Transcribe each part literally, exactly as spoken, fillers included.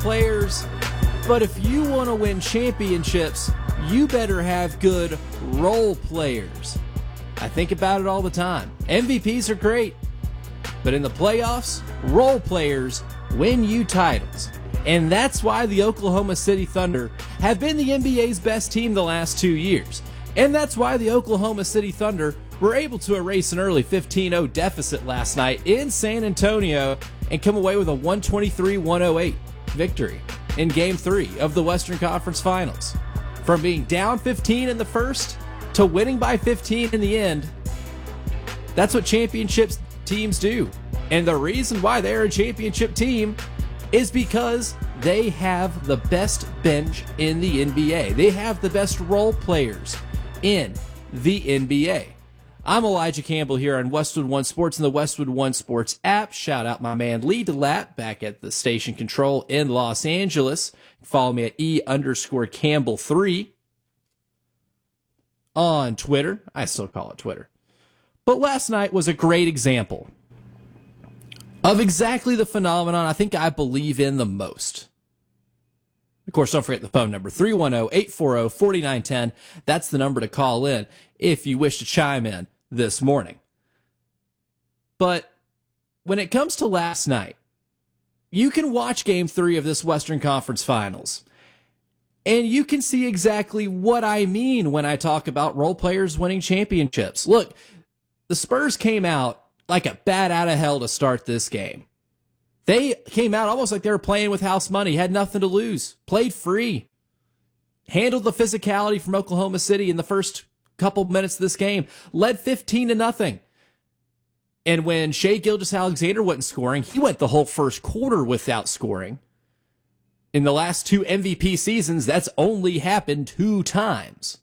players, but if you want to win championships, you better have good role players. I think about it all the time. M V Ps are great, but in the playoffs, role players win you titles. And that's why the Oklahoma City Thunder have been the N B A's best team the last two years. And that's why the Oklahoma City Thunder were able to erase an early fifteen oh deficit last night in San Antonio and come away with a one twenty-three one oh eight victory in Game three of the Western Conference Finals. From being down fifteen in the first to winning by fifteen in the end, that's what championships teams do. And the reason why they're a championship team is because they have the best bench in the N B A. They have the best role players in the N B A. I'm Elijah Campbell here on Westwood One Sports and the Westwood One Sports app. Shout out my man Lee DeLapp back at the station control in Los Angeles. Follow me at E underscore Campbell three on Twitter. I still call it Twitter. But last night was a great example of exactly the phenomenon I think I believe in the most. Of course, don't forget the phone number, three one zero, eight four zero, four nine one zero. That's the number to call in if you wish to chime in this morning. But when it comes to last night, you can watch Game three of this Western Conference Finals, and you can see exactly what I mean when I talk about role players winning championships. Look, the Spurs came out like a bat out of hell to start this game. They came out almost like they were playing with house money, had nothing to lose, played free, handled the physicality from Oklahoma City in the first couple minutes of this game, led fifteen to nothing. And when Shai Gilgeous-Alexander wasn't scoring, he went the whole first quarter without scoring. In the last two M V P seasons, that's only happened two times.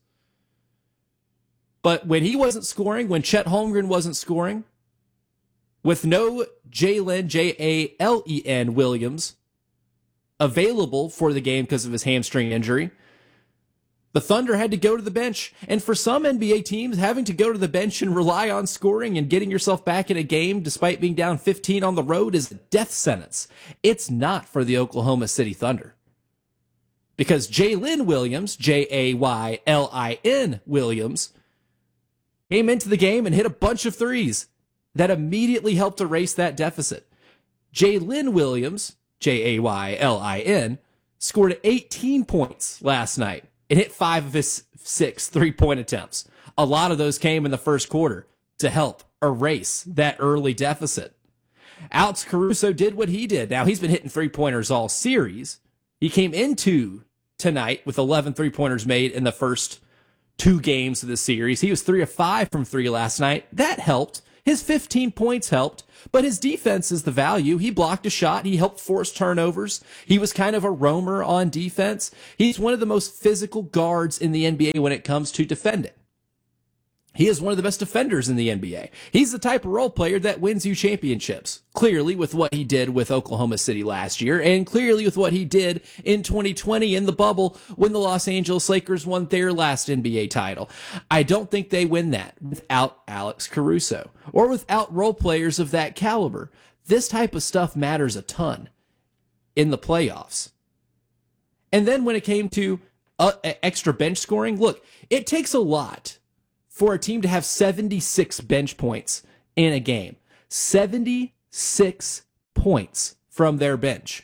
But when he wasn't scoring, when Chet Holmgren wasn't scoring, with no Jalen, J A L E N Williams available for the game because of his hamstring injury, the Thunder had to go to the bench. And for some N B A teams, having to go to the bench and rely on scoring and getting yourself back in a game despite being down fifteen on the road is a death sentence. It's not for the Oklahoma City Thunder. Because Jalen Williams, J A Y L I N Williams, came into the game and hit a bunch of threes that immediately helped erase that deficit. Jalen Williams, J A Y L I N, scored eighteen points last night and hit five of his six three-point attempts. A lot of those came in the first quarter to help erase that early deficit. Alex Caruso did what he did. Now, he's been hitting three-pointers all series. He came into tonight with eleven three-pointers made in the first two games of the series. He was three of five from three last night. That helped. His fifteen points helped, but his defense is the value. He blocked a shot. He helped force turnovers. He was kind of a roamer on defense. He's one of the most physical guards in the N B A when it comes to defending. He is one of the best defenders in the N B A. He's the type of role player that wins you championships, clearly with what he did with Oklahoma City last year, and clearly with what he did in twenty twenty in the bubble when the Los Angeles Lakers won their last N B A title. I don't think they win that without Alex Caruso or without role players of that caliber. This type of stuff matters a ton in the playoffs. And then when it came to uh, extra bench scoring, look, it takes a lot for a team to have seventy-six bench points in a game. seventy-six points from their bench.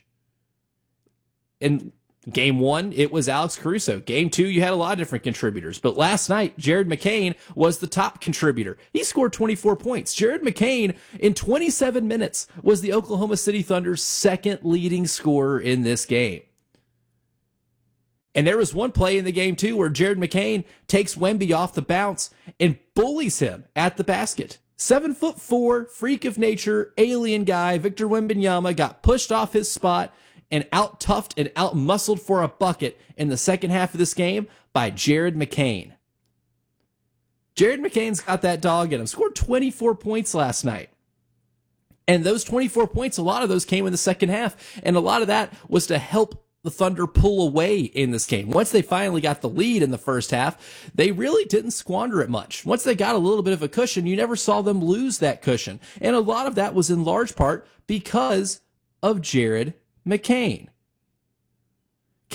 In game one, it was Alex Caruso. Game two, you had a lot of different contributors. But last night, Jared McCain was the top contributor. He scored twenty-four points. Jared McCain, in twenty-seven minutes, was the Oklahoma City Thunder's second leading scorer in this game. And there was one play in the game, too, where Jared McCain takes Wemby off the bounce and bullies him at the basket. Seven foot four, freak of nature, alien guy, Victor Wembanyama got pushed off his spot and out-toughed and out-muscled for a bucket in the second half of this game by Jared McCain. Jared McCain's got that dog in him. Scored twenty-four points last night. And those twenty-four points, a lot of those came in the second half. And a lot of that was to help the Thunder pull away in this game. Once they finally got the lead in the first half, they really didn't squander it much. Once they got a little bit of a cushion, you never saw them lose that cushion. And a lot of that was in large part because of Jared McCain.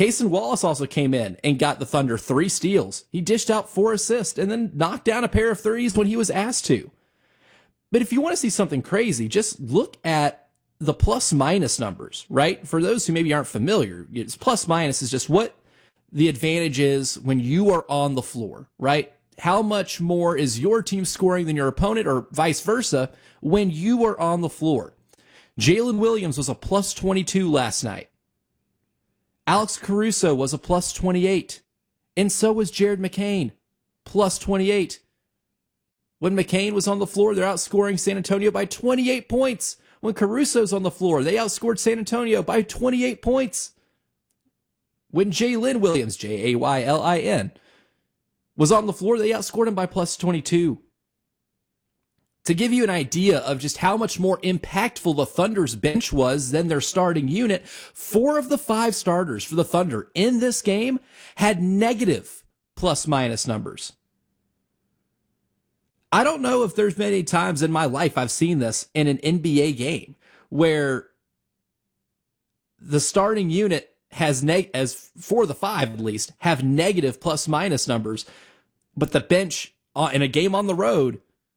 Cason Wallace also came in and got the Thunder three steals. He dished out four assists and then knocked down a pair of threes when he was asked to. But if you want to see something crazy, just look at the plus minus numbers, right? For those who maybe aren't familiar, it's plus minus is just what the advantage is when you are on the floor, right? How much more is your team scoring than your opponent, or vice versa, when you are on the floor? Jalen Williams was a plus twenty-two last night. Alex Caruso was a plus twenty-eight. And so was Jared McCain, plus twenty-eight. When McCain was on the floor, they're outscoring San Antonio by twenty-eight points. When Caruso's on the floor, they outscored San Antonio by twenty-eight points. When Jalen Williams, J A Y L I N, was on the floor, they outscored him by plus twenty-two. To give you an idea of just how much more impactful the Thunder's bench was than their starting unit, four of the five starters for the Thunder in this game had negative plus minus numbers. I don't know if there's many times in my life I've seen this in an N B A game where the starting unit has neg as for the five at least have negative plus minus numbers, but the bench uh, in a game on the road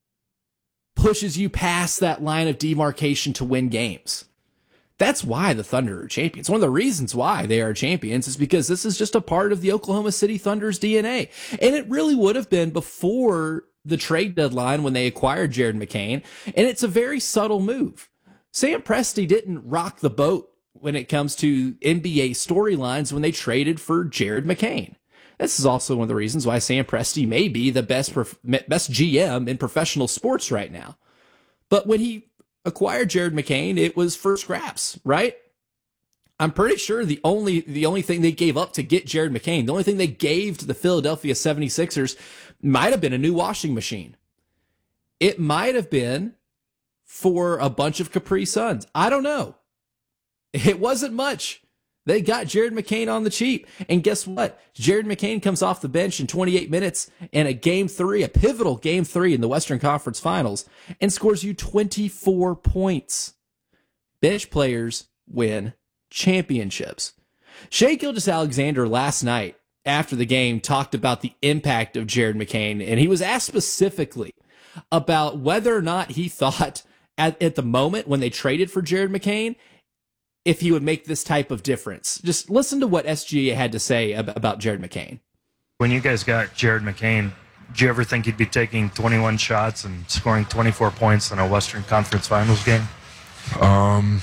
pushes you past that line of demarcation to win games. That's why the Thunder are champions. One of the reasons why they are champions is because this is just a part of the Oklahoma City Thunder's D N A. And it really would have been before the trade deadline when they acquired Jared McCain. And it's a very subtle move. Sam Presti didn't rock the boat when it comes to N B A storylines when they traded for Jared McCain. This is also one of the reasons why Sam Presti may be the best best G M in professional sports right now. But when he acquired Jared McCain, it was for scraps, right? I'm pretty sure the only the only thing they gave up to get Jared McCain, the only thing they gave to the Philadelphia seventy-sixers might have been a new washing machine. It might have been for a bunch of Capri Suns. I don't know. It wasn't much. They got Jared McCain on the cheap. And guess what? Jared McCain comes off the bench in twenty-eight minutes in a game three, a pivotal game three in the Western Conference Finals, and scores you twenty-four points. Bench players win championships. Shai Gilgeous-Alexander last night after the game talked about the impact of Jared McCain, and he was asked specifically about whether or not he thought at, at the moment when they traded for Jared McCain, if he would make this type of difference. Just listen to what S G A had to say about Jared McCain. When you guys got Jared McCain, did you ever think he'd be taking twenty-one shots and scoring twenty-four points in a Western Conference Finals game? Um,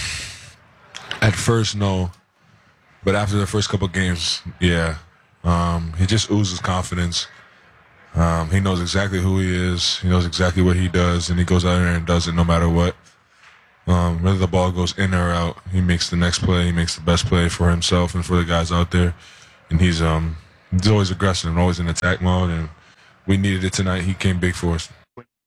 at first, no. But after the first couple games, yeah. Um, he just oozes confidence. Um, he knows exactly who he is. He knows exactly what he does, and he goes out there and does it no matter what. Um, whether the ball goes in or out, he makes the next play. He makes the best play for himself and for the guys out there. And he's um he's always aggressive and always in attack mode. And we needed it tonight. He came big for us.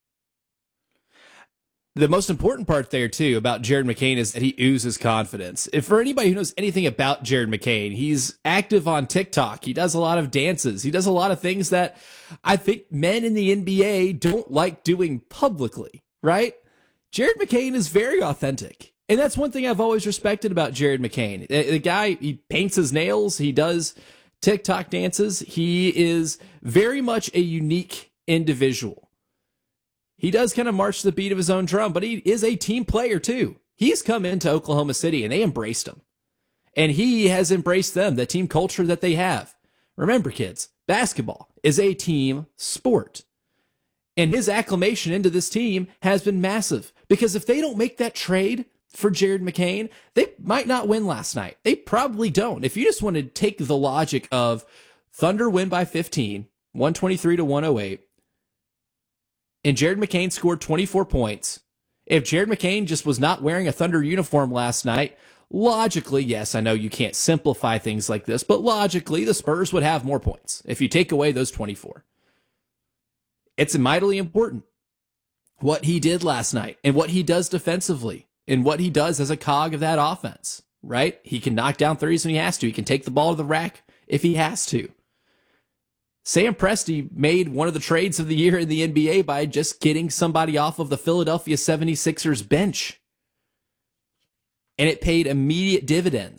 The most important part there, too, about Jared McCain is that he oozes confidence. If for anybody who knows anything about Jared McCain, he's active on TikTok. He does a lot of dances. He does a lot of things that I think men in the N B A don't like doing publicly, right? Jared McCain is very authentic. And that's one thing I've always respected about Jared McCain. The, the guy, he paints his nails. He does TikTok dances. He is very much a unique individual. He does kind of march to the beat of his own drum, but he is a team player too. He's come into Oklahoma City and they embraced him. And he has embraced them, the team culture that they have. Remember, kids, basketball is a team sport. And his acclamation into this team has been massive. Because if they don't make that trade for Jared McCain, they might not win last night. They probably don't. If you just want to take the logic of Thunder win by fifteen, one twenty-three to one oh eight, and Jared McCain scored twenty-four points. If Jared McCain just was not wearing a Thunder uniform last night, logically, yes, I know you can't simplify things like this, but logically, the Spurs would have more points if you take away those twenty-four. It's mightily important what he did last night and what he does defensively and what he does as a cog of that offense, right? He can knock down threes when he has to. He can take the ball to the rack if he has to. Sam Presti made one of the trades of the year in the N B A by just getting somebody off of the Philadelphia seventy-sixers bench. And it paid immediate dividends.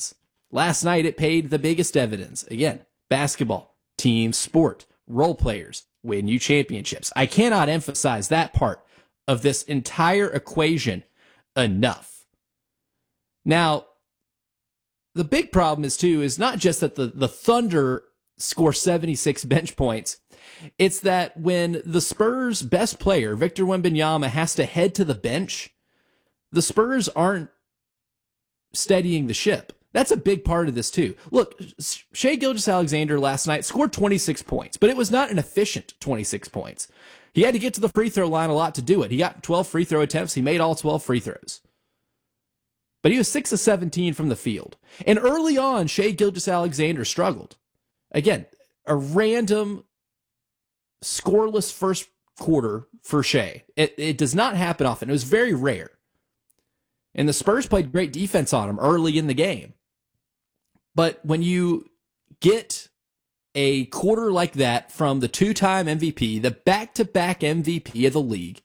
Last night, it paid the biggest dividends. Again, basketball, team sport, role players, win you championships. I cannot emphasize that part of this entire equation enough. Now, the big problem is, too, is not just that the, the Thunder score seventy-six bench points. It's that when the Spurs' best player, Victor Wembanyama, has to head to the bench, the Spurs aren't steadying the ship. That's a big part of this, too. Look, Shai Gilgeous-Alexander last night scored twenty-six points, but it was not an efficient twenty-six points. He had to get to the free throw line a lot to do it. He got twelve free throw attempts. He made all twelve free throws. But he was six of seventeen from the field. And early on, Shai Gilgeous-Alexander struggled. Again, a random scoreless first quarter for Shai. It, it does not happen often. It was very rare. And the Spurs played great defense on him early in the game. But when you get a quarter like that from the two-time M V P, the back-to-back M V P of the league,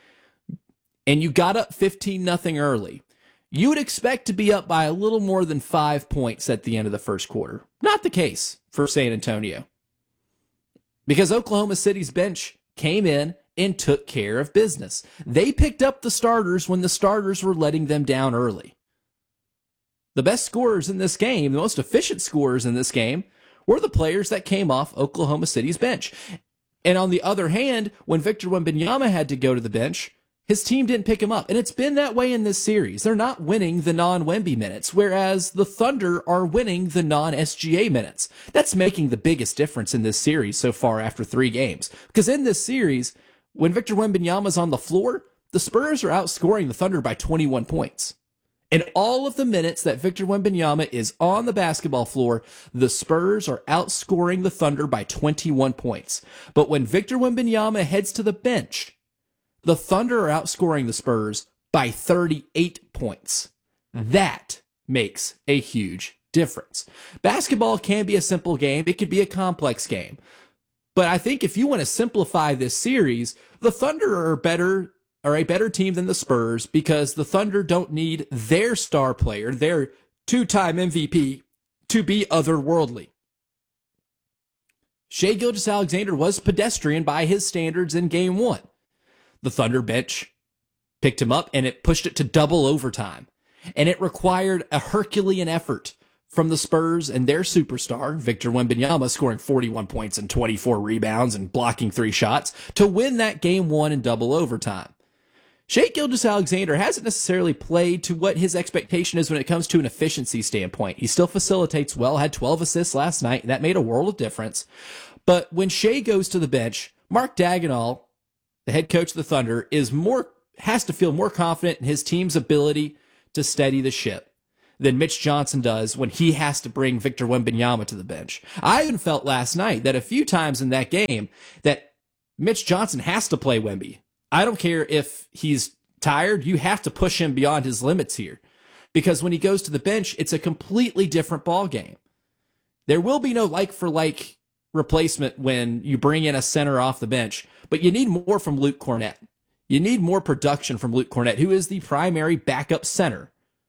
and you got up fifteen nothing early, you would expect to be up by a little more than five points at the end of the first quarter. Not the case for San Antonio. Because Oklahoma City's bench came in and took care of business. They picked up the starters when the starters were letting them down early. The best scorers in this game, the most efficient scorers in this game, were the players that came off Oklahoma City's bench. And on the other hand, when Victor Wembanyama had to go to the bench, his team didn't pick him up. And it's been that way in this series. They're not winning the non-Wemby minutes, whereas the Thunder are winning the non-S G A minutes. That's making the biggest difference in this series so far after three games. Because in this series, when Victor Wembanyama's on the floor, the Spurs are outscoring the Thunder by twenty-one points. In all of the minutes that Victor Wembanyama is on the basketball floor, the Spurs are outscoring the Thunder by twenty-one points. But when Victor Wembanyama heads to the bench, the Thunder are outscoring the Spurs by thirty-eight points. That makes a huge difference. Basketball can be a simple game. It can be a complex game. But I think if you want to simplify this series, the Thunder are better, are a better team than the Spurs because the Thunder don't need their star player, their two-time M V P, to be otherworldly. Shai Gilgeous-Alexander was pedestrian by his standards in game one. The Thunder bench picked him up and it pushed it to double overtime. And it required a Herculean effort from the Spurs and their superstar, Victor Wembanyama, scoring forty-one points and twenty-four rebounds and blocking three shots to win that game one in double overtime. Shai Gilgeous-Alexander hasn't necessarily played to what his expectation is when it comes to an efficiency standpoint. He still facilitates well, had twelve assists last night, and that made a world of difference. But when Shai goes to the bench, Mark Daigneault, the head coach of the Thunder, is more has to feel more confident in his team's ability to steady the ship than Mitch Johnson does when he has to bring Victor Wembanyama to the bench. I even felt last night that a few times in that game that Mitch Johnson has to play Wemby. I don't care if he's tired, you have to push him beyond his limits here. Because when he goes to the bench, it's a completely different ball game. There will be no like-for-like replacement when you bring in a center off the bench, but you need more from Luke Kornet. You need more production from Luke Kornet, who is the primary backup center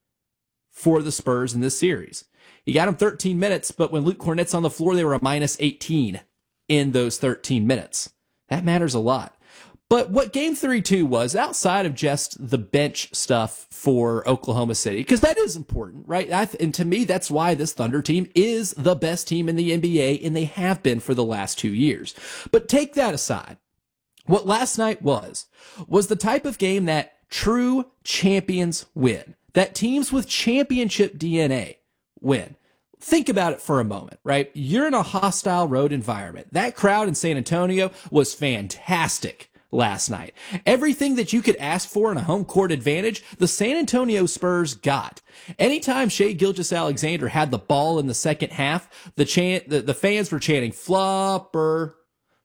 for the Spurs in this series. He got him thirteen minutes, but when Luke Kornet's on the floor, they were a minus eighteen in those thirteen minutes. That matters a lot. But what game three two was, outside of just the bench stuff for Oklahoma City, because that is important, right? I th- and to me, that's why this Thunder team is the best team in the N B A, and they have been for the last two years. But take that aside. What last night was, was the type of game that true champions win, that teams with championship D N A win. Think about it for a moment, right? You're in a hostile road environment. That crowd in San Antonio was fantastic last night. Everything that you could ask for in a home court advantage, the San Antonio Spurs got. Anytime Shai Gilgeous-Alexander had the ball in the second half, the chant, the, the fans were chanting flopper,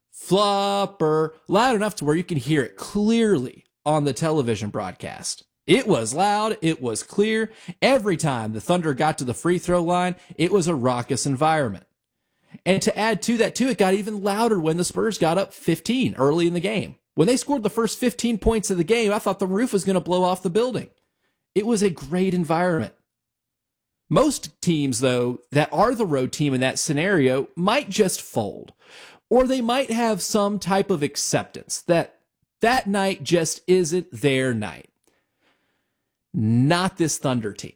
flopper, loud enough to where you can hear it clearly on the television broadcast. It was loud. It was clear. Every time the Thunder got to the free throw line, it was a raucous environment. And to add to that, too, it got even louder when the Spurs got up fifteen early in the game. When they scored the first fifteen points of the game, I thought the roof was going to blow off the building. It was a great environment. Most teams, though, that are the road team in that scenario might just fold, or they might have some type of acceptance that that night just isn't their night. Not this Thunder team.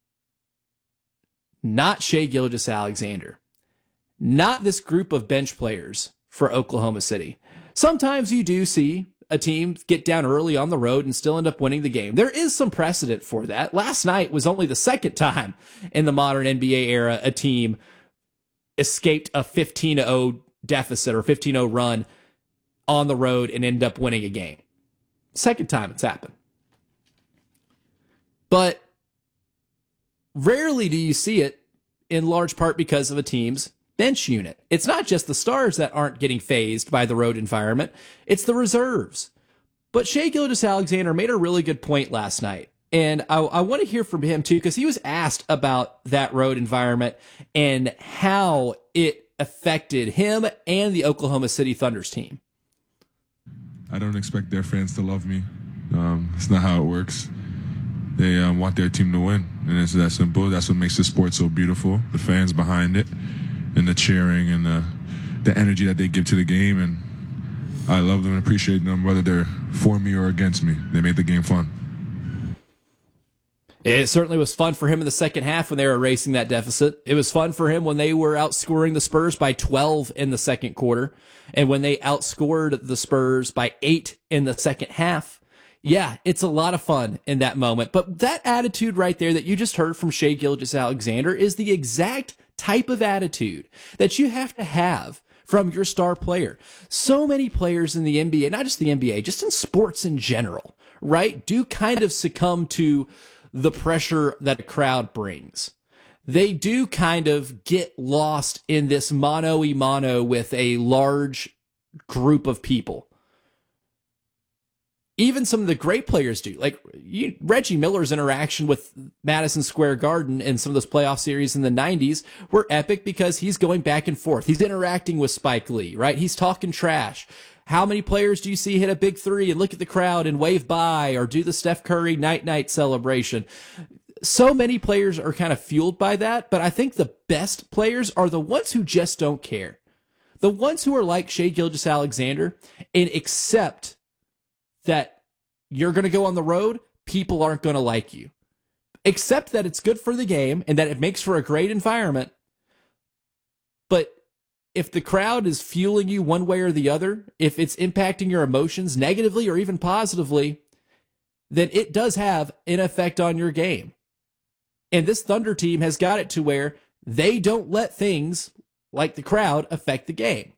Not Shai Gilgeous-Alexander. Not this group of bench players for Oklahoma City. Sometimes you do see a team get down early on the road and still end up winning the game. There is some precedent for that. Last night was only the second time in the modern N B A era a team escaped a fifteen to oh deficit or fifteen oh run on the road and ended up winning a game. Second time it's happened. But rarely do you see it, in large part because of a team's bench unit. It's not just the stars that aren't getting phased by the road environment. It's the reserves. But Shai Gilgeous-Alexander made a really good point last night. And I, I want to hear from him too, because he was asked about that road environment and how it affected him and the Oklahoma City Thunder's team. I don't expect their fans to love me. Um, it's not how it works. They um, want their team to win, and it's that simple. That's what makes the sport so beautiful. The fans behind it, and the cheering, and the the energy that they give to the game. And I love them and appreciate them, whether they're for me or against me. They make the game fun. It certainly was fun for him in the second half when they were erasing that deficit. It was fun for him when they were outscoring the Spurs by twelve in the second quarter, and when they outscored the Spurs by eight in the second half. Yeah, it's a lot of fun in that moment. But that attitude right there that you just heard from Shai Gilgeous-Alexander is the exact type of attitude that you have to have from your star player. So many players in the N B A, not just the N B A, just in sports in general, right, do kind of succumb to the pressure that a crowd brings. They do kind of get lost in this mano-a-mano with a large group of people. Even some of the great players do. Like you, Reggie Miller's interaction with Madison Square Garden in some of those playoff series in the nineties were epic because he's going back and forth. He's interacting with Spike Lee, right? He's talking trash. How many players do you see hit a big three and look at the crowd and wave bye or do the Steph Curry night-night celebration? So many players are kind of fueled by that, but I think the best players are the ones who just don't care. The ones who are like Shai Gilgeous-Alexander and accept that you're going to go on the road, people aren't going to like you. Accept that it's good for the game and that it makes for a great environment. But if the crowd is fueling you one way or the other, if it's impacting your emotions negatively or even positively, then it does have an effect on your game. And this Thunder team has got it to where they don't let things like the crowd affect the game.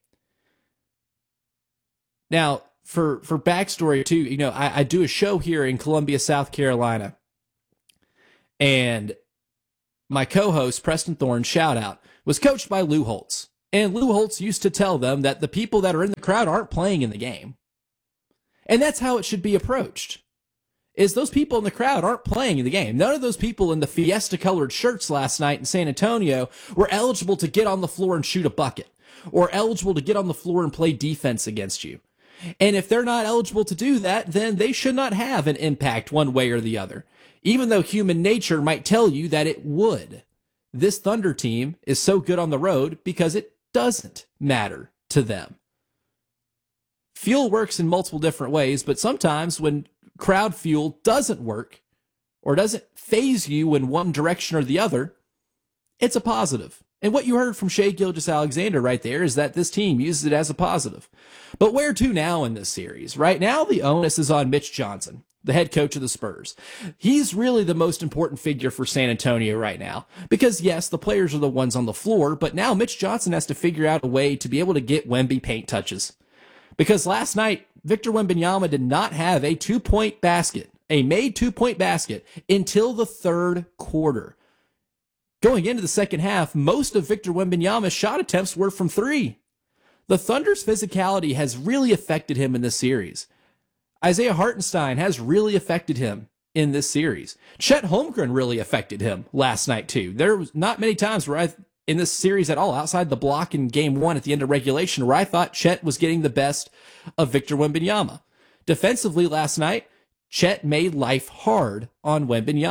Now, For for backstory too, you know, I, I do a show here in Columbia, South Carolina, and my co-host Preston Thorne, shout out, was coached by Lou Holtz, and Lou Holtz used to tell them that the people that are in the crowd aren't playing in the game, and that's how it should be approached. Is those people in the crowd aren't playing in the game. None of those people in the Fiesta-colored shirts last night in San Antonio were eligible to get on the floor and shoot a bucket, or eligible to get on the floor and play defense against you. And if they're not eligible to do that, then they should not have an impact one way or the other, even though human nature might tell you that it would. This Thunder team is so good on the road because it doesn't matter to them. Fuel works in multiple different ways, but sometimes when crowd fuel doesn't work or doesn't phase you in one direction or the other, it's a positive. And what you heard from Shai Gilgeous-Alexander right there is that this team uses it as a positive. But where to now in this series? Right now, the onus is on Mitch Johnson, the head coach of the Spurs. He's really the most important figure for San Antonio right now. Because, yes, the players are the ones on the floor, but now Mitch Johnson has to figure out a way to be able to get Wemby paint touches. Because last night, Victor Wembanyama did not have a two-point basket, a made two-point basket, until the third quarter. Going into the second half, most of Victor Wembanyama's shot attempts were from three. The Thunder's physicality has really affected him in this series. Isaiah Hartenstein has really affected him in this series. Chet Holmgren really affected him last night, too. There was not many times where I, in this series at all, outside the block in game one at the end of regulation, where I thought Chet was getting the best of Victor Wembanyama. Defensively last night, Chet made life hard on Wembanyama.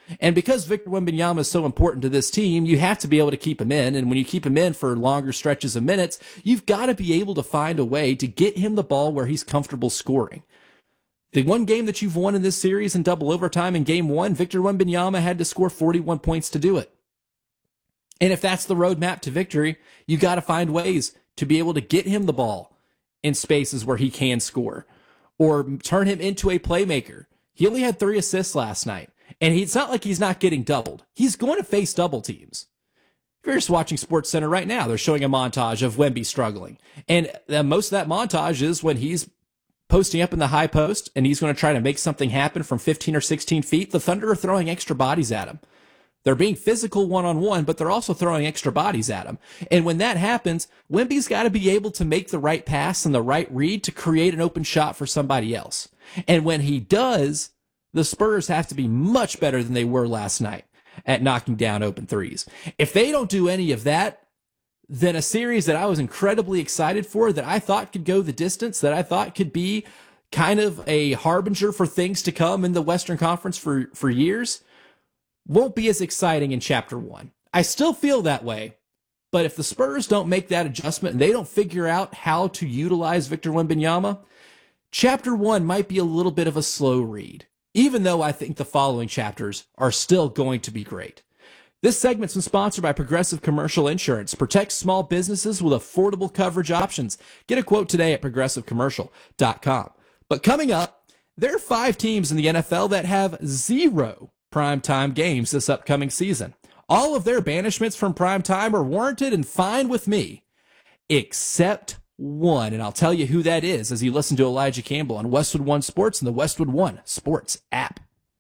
And because Victor Wembanyama is so important to this team, you have to be able to keep him in. And when you keep him in for longer stretches of minutes, you've got to be able to find a way to get him the ball where he's comfortable scoring. The one game that you've won in this series in double overtime in game one, Victor Wembanyama had to score forty-one points to do it. And if that's the roadmap to victory, you got to find ways to be able to get him the ball in spaces where he can score or turn him into a playmaker. He only had three assists last night, and he, it's not like he's not getting doubled. He's going to face double teams. If you're just watching SportsCenter right now, they're showing a montage of Wemby struggling. And uh, most of that montage is when he's posting up in the high post and he's going to try to make something happen from fifteen or sixteen feet. The Thunder are throwing extra bodies at him. They're being physical one-on-one, but they're also throwing extra bodies at him. And when that happens, Wemby's got to be able to make the right pass and the right read to create an open shot for somebody else. And when he does, the Spurs have to be much better than they were last night at knocking down open threes. If they don't do any of that, then a series that I was incredibly excited for, that I thought could go the distance, that I thought could be kind of a harbinger for things to come in the Western Conference for, for years, won't be as exciting in chapter one. I still feel that way, but if the Spurs don't make that adjustment and they don't figure out how to utilize Victor Wembanyama, chapter one might be a little bit of a slow read, even though I think the following chapters are still going to be great. This segment's been sponsored by Progressive Commercial Insurance. Protect small businesses with affordable coverage options. Get a quote today at progressive commercial dot com. But coming up, there are five teams in the N F L that have zero primetime games this upcoming season. All of their banishments from primetime are warranted and fine with me, except one. And I'll tell you who that is as you listen to Elijah Campbell on Westwood One Sports and the Westwood One Sports app.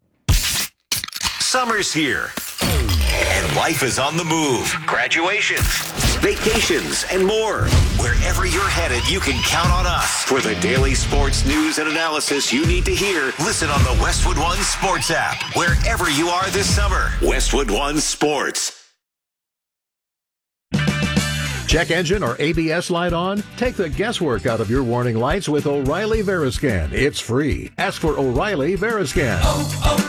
Summer's here, and life is on the move. Graduations, vacations, and more. Wherever you're headed, you can count on us for the daily sports news and analysis you need to hear. Listen on the Westwood One Sports app, wherever you are this summer. Westwood One Sports. Check engine or A B S light on? Take the guesswork out of your warning lights with O'Reilly Veriscan. It's free. Ask for O'Reilly Veriscan. Oh, oh.